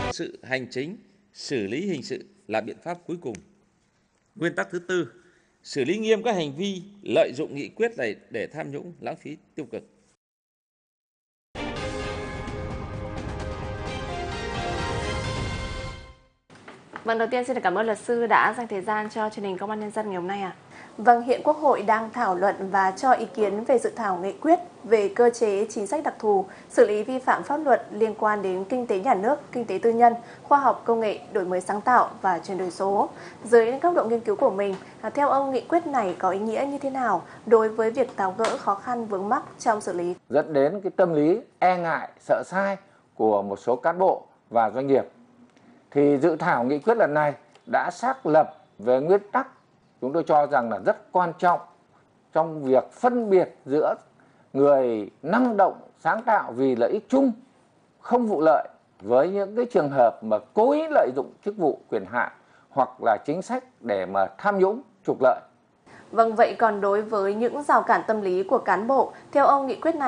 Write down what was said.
sự hành chính, xử lý hình sự là biện pháp cuối cùng. Nguyên tắc thứ tư, xử lý nghiêm các hành vi lợi dụng nghị quyết này để tham nhũng, lãng phí, tiêu cực. Vâng, đầu tiên xin được cảm ơn luật sư đã dành thời gian cho truyền hình Công an Nhân dân ngày hôm nay ạ. Vâng, hiện Quốc hội đang thảo luận và cho ý kiến về dự thảo nghị quyết về cơ chế chính sách đặc thù xử lý vi phạm pháp luật liên quan đến kinh tế nhà nước, kinh tế tư nhân, khoa học công nghệ, đổi mới sáng tạo và chuyển đổi số. Dưới góc độ nghiên cứu của mình, theo ông nghị quyết này có ý nghĩa như thế nào đối với việc tháo gỡ khó khăn vướng mắc trong xử lý? Dẫn đến cái tâm lý e ngại, sợ sai của một số cán bộ và doanh nghiệp. Thì dự thảo nghị quyết lần này đã xác lập về nguyên tắc chúng tôi cho rằng là rất quan trọng trong việc phân biệt giữa người năng động, sáng tạo vì lợi ích chung, không vụ lợi với những cái trường hợp mà cố ý lợi dụng chức vụ quyền hạn hoặc là chính sách để mà tham nhũng, trục lợi. Vâng, vậy còn đối với những rào cản tâm lý của cán bộ, theo ông nghị quyết này